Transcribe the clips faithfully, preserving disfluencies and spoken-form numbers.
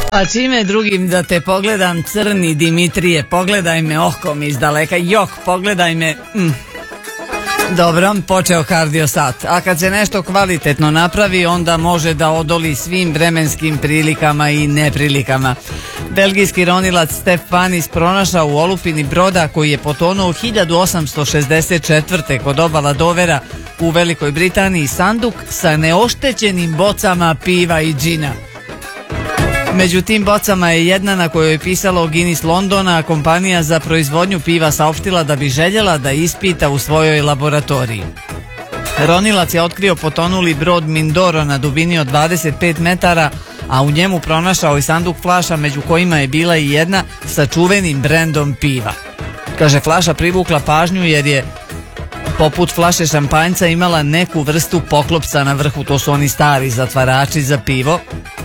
Pa čime drugim da te pogledam, crni Dimitrije, pogledaj me okom iz daleka, jok, pogledaj me. Mm. Dobro, počeo kardio sat, a kad se nešto kvalitetno napravi, onda može da odoli svim vremenskim prilikama i neprilikama. Belgijski ronilac Stef Panis pronašao u olupini broda koji je potonuo hiljadu osamsto šezdeset četvrte kod obala Dovera u Velikoj Britaniji sanduk sa neoštećenim bocama piva i džina. Među tim bocama je jedna na kojoj je pisalo Guinness Londona, a kompanija za proizvodnju piva saopštila da bi željela da ispita u svojoj laboratoriji. Ronilac je otkrio potonuli brod Mindoro na dubini od dvadeset pet metara, a u njemu pronašao i sanduk flaša među kojima je bila i jedna sa čuvenim brendom piva. Kaže, flaša privukla pažnju jer je poput flaše šampanjca imala neku vrstu poklopca na vrhu, to su oni stari zatvarači za pivo.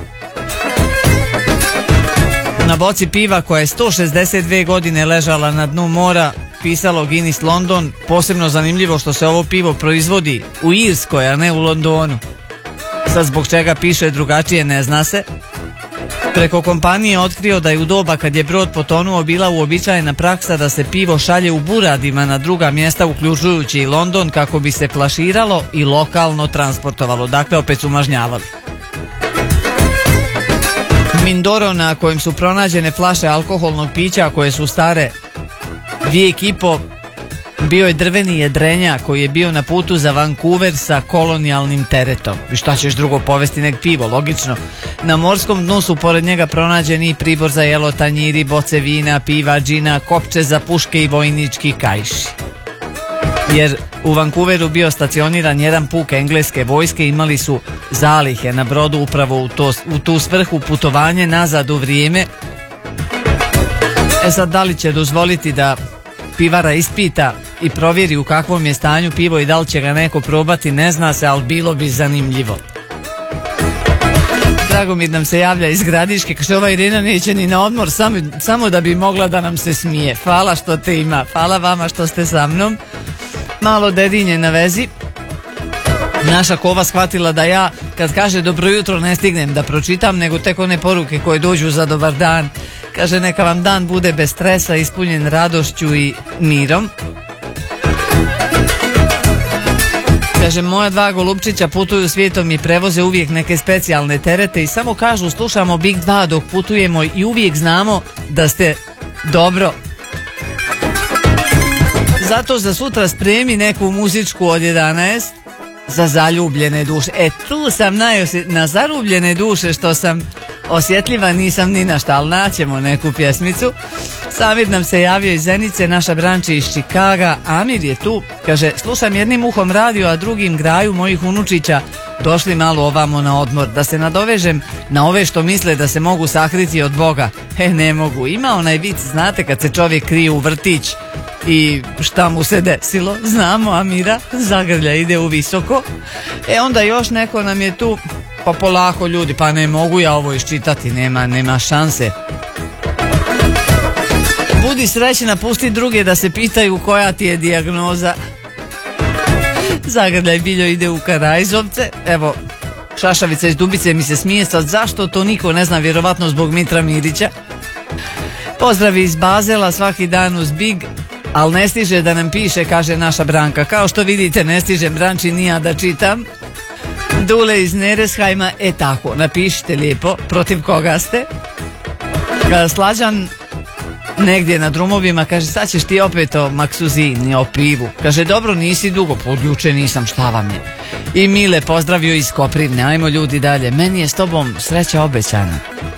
Na boci piva koja je sto šezdeset dve godine ležala na dnu mora pisalo Guinness London. Posebno zanimljivo što se ovo pivo proizvodi u Irskoj, a ne u Londonu. Sad zbog čega piše drugačije ne zna se. Preko kompanije otkrio da je u doba kad je brod potonuo bila uobičajena praksa da se pivo šalje u buradima na druga mjesta uključujući i London kako bi se flaširalo i lokalno transportovalo. Dakle, opet su mažnjavali. Mindoro na kojem su pronađene flaše alkoholnog pića koje su stare vijek i po bio je drveni jedrenja koji je bio na putu za Vancouver sa kolonijalnim teretom. I šta ćeš drugo povesti nek pivo, logično. Na morskom dnu su pored njega pronađeni i pribor za jelo, tanjiri, boce vina, piva, džina, kopče za puške i vojnički kaiši. Jer u Vancouveru bio stacioniran jedan puk engleske vojske, imali su zalihe na brodu upravo u, to, u tu svrhu putovanje nazad u vrijeme. E sad, da li će dozvoliti da pivara ispita i provjeri u kakvom je stanju pivo i da li će ga neko probati, ne zna se, ali bilo bi zanimljivo. Dragomir nam se javlja iz Gradiške, kaže ova Irena neće ni na odmor, samo, samo da bi mogla da nam se smije. Hvala što te ima, hvala vama što ste sa mnom. Malo dedinje na vezi. Naša kova shvatila da ja kad kaže dobro jutro ne stignem da pročitam, nego tek one poruke koje dođu za dobar dan. Kaže, neka vam dan bude bez stresa, ispunjen radošću i mirom. Kaže, moja dva golupčića putuju svijetom i prevoze uvijek neke specijalne terete i samo kažu slušamo Big dva dok putujemo i uvijek znamo da ste dobro. Zato za sutra spremi neku muzičku od jedanaest za zaljubljene duše. E, tu sam najosjet... na zarubljene duše što sam osjetljiva nisam ni na šta, ali naćemo neku pjesmicu. Samir nam se javio iz Zenice, naša branči iz Čikaga. Amir je tu, kaže, slušam jednim uhom radio, a drugim graju mojih unučića došli malo ovamo na odmor. Da se nadovežem na ove što misle da se mogu sakriti od Boga. E, ne mogu. Ima onaj vic, znate, kad se čovjek krije u vrtić i šta mu se desilo, znamo Amira, zagrlja ide u visoko. E onda još neko nam je tu, pa polako ljudi, pa ne mogu ja ovo iščitati, nema, nema šanse. Budi srećna, pusti druge da se pitaju koja ti je dijagnoza. Zagrljaj Biljo ide u Karajzovce. Evo, Šašavica iz Dubice mi se smije sad, zašto to niko ne zna, vjerovatno zbog Mitra Mirića. Pozdravi iz Bazela, svaki dan uz Big, ali ne stiže da nam piše, kaže naša Branka. Kao što vidite, ne stižem Branči nija da čitam. Dule iz Nereshajma, e tako, napišite lijepo protiv koga ste. Slađan negdje na drumovima, kaže, sad ćeš ti opet o maksuzini, o pivu. Kaže, dobro, nisi dugo, podjuče nisam, šta vam je. I Mile pozdravio iz Koprivne, ajmo ljudi dalje, meni je s tobom sreća obećana.